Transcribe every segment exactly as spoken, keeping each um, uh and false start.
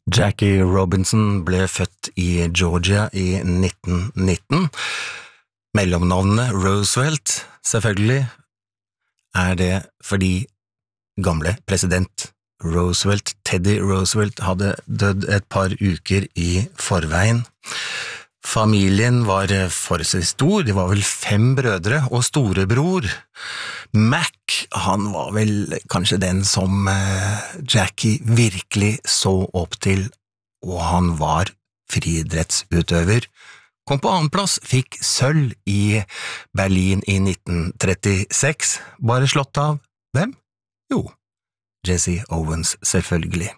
Jackie Robinson ble født i Georgia i nitten nitten. Mellomnavnet Roosevelt, selvfølgelig, er det fordi gamle president Roosevelt, Teddy Roosevelt, hadde dødd et par uker i forveien. Familien var forholdsvis stor, de var vel fem brødre, og storebror Mac, han var vel kanskje den som Jackie virkelig så opp til, og han var friidrettsutøver. Kom på annen plass, fikk sølv i Berlin i nitten trettiseks, bare slått av hvem? Jo, Jesse Owens, selvfølgelig.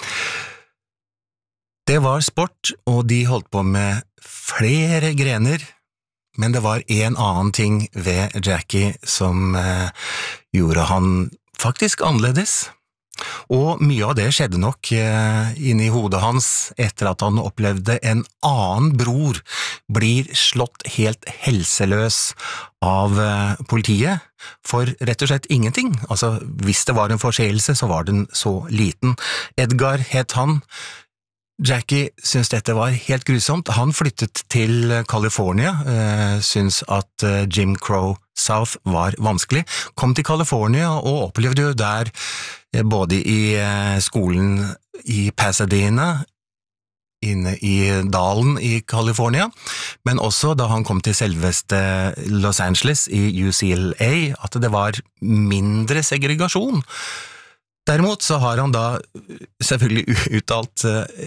Det var sport, og de holdt på med flere grener, men det var en annen ting ved Jackie som eh, gjorde han faktisk annerledes. Og mye av det skjedde nok eh, inni hodet hans etter at han opplevde en annen bror blir slått helt helseløs av eh, politiet for rett og slett ingenting. Altså, hvis det var en forseelse, så var den så liten. Edgar het han. Jackie syntes dette var helt grusomt. Han flyttet til California, eh, syntes at eh, Jim Crow South var vanskelig, kom til California og opplevde jo der eh, både i eh, skolen i Pasadena, inne i dalen i California, men også da han kom til selveste Los Angeles i U C L A, at det var mindre segregasjon. Derimot så har han da selvfølgelig uttalt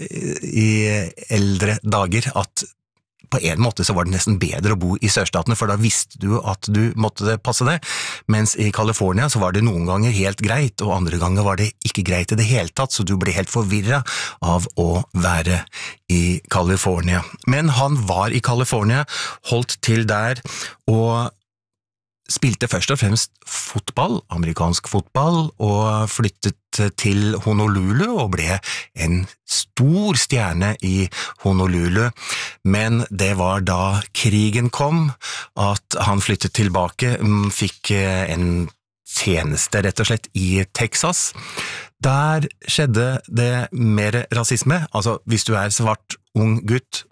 i eldre dager at på en måte så var det nesten bedre å bo i sørstatene, for da visste du at du måtte passe det, mens i California så var det noen ganger helt greit, og andre ganger var det ikke greit i det hele tatt, så du ble helt forvirret av å være i California. Men han var i California, holdt til der, og spilte først og fremst fotball, amerikansk fotball, og flyttet til Honolulu og ble en stor stjerne i Honolulu. Men det var da krigen kom, at han flyttet tilbake, fikk en tjeneste rett og slett i Texas. Der skjedde det mer rasisme, altså hvis du er svart, ung gutt,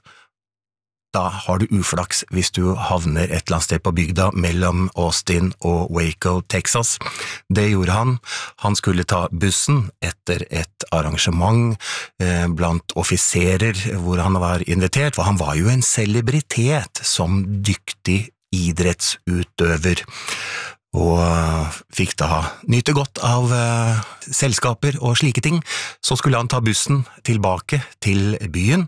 da har du uflaks hvis du havner et eller annet sted på bygda mellom Austin og Waco, Texas. Det gjorde han. Han skulle ta bussen etter et arrangement eh, blant offiserer hvor han var invitert, for han var jo en celebritet som dyktig idrettsutøver. Og fikk da nyte godt av eh, selskaper og slike ting. Så skulle han ta bussen tilbake til byen.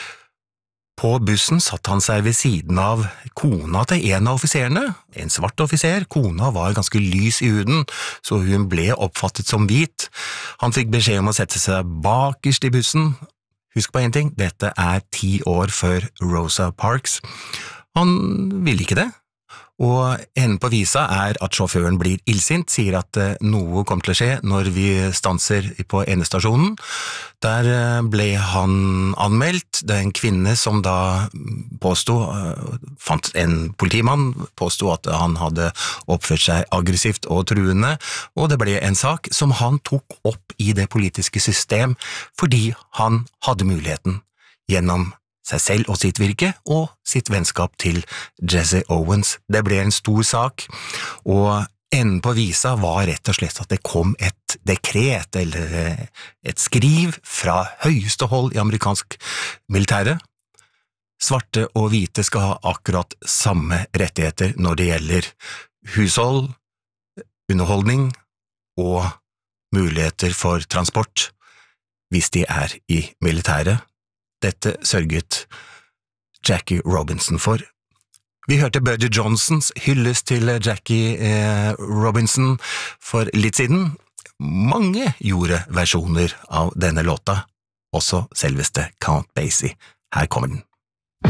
På bussen satt han seg ved siden av kona til en av offiserene, en svart offiser. Kona var ganske lys i huden, så hun ble oppfattet som hvit. Han fikk beskjed om å sette seg bakerst i bussen. Husk på en ting, dette er ti år før Rosa Parks. Han ville ikke det. Og enden på visa er at sjåføren blir illsint, sier at noe kommer til å skje når vi stanser på endestasjonen. Der ble han anmeldt. Det er en kvinne som da påstod, fant en politimann, påstod at han hadde oppført seg aggressivt og truende, og det ble en sak som han tok opp i det politiske system, fordi han hadde muligheten gjennom seg selv og sitt virke, og sitt vennskap til Jesse Owens. Det ble en stor sak, og enden på visa var rett og slett at det kom et dekret, eller et skriv fra høyeste hold i amerikansk militære. Svarte og hvite skal ha akkurat samme rettigheter når det gjelder hushold, underholdning og muligheter for transport, hvis de er i militæret. Dette sørget Jackie Robinson for. Vi hørte Buddy Johnsons hyllest til Jackie eh, Robinson for litt siden. Mange gjorde versjoner av denne låta, også selveste Count Basie. Her kommer den.